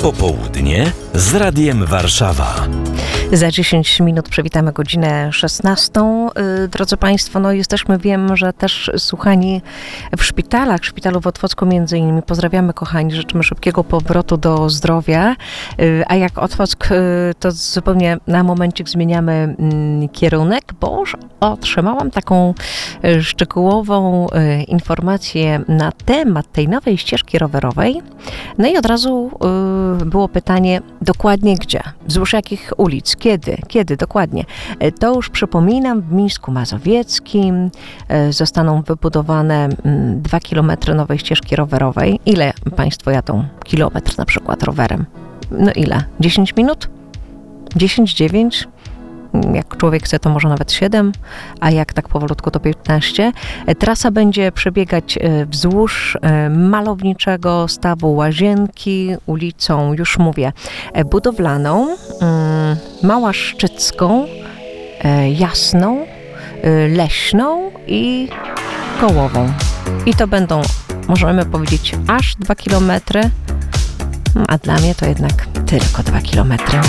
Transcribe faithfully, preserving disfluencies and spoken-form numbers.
Popołudnie z Radiem Warszawa. Za dziesięć minut przywitamy godzinę szesnastą. Drodzy Państwo, no jesteśmy, wiem, że też słuchani w szpitalach, w szpitalu w Otwocku między innymi. Pozdrawiamy, kochani, życzymy szybkiego powrotu do zdrowia. A jak Otwock, to zupełnie na momencik zmieniamy kierunek, bo już otrzymałam taką szczegółową informację na temat tej nowej ścieżki rowerowej. No i od razu było pytanie, dokładnie gdzie? Wzdłuż jakich ulic? Kiedy? Kiedy? Dokładnie. To już przypominam, w Mińsku Mazowieckim zostaną wybudowane dwa kilometry nowej ścieżki rowerowej. Ile Państwo jadą? Kilometr na przykład rowerem? No ile? dziesięć minut? dziesięć, dziewięć? Jak człowiek chce, to może nawet siedem, a jak tak powolutku to piętnaście. Trasa będzie przebiegać wzdłuż malowniczego stawu Łazienki, ulicą, już mówię, Budowlaną, Małaszczycką, Jasną, Leśną i Kołową. I to będą, możemy powiedzieć, aż dwa kilometry, a dla mnie to jednak tylko dwa kilometry.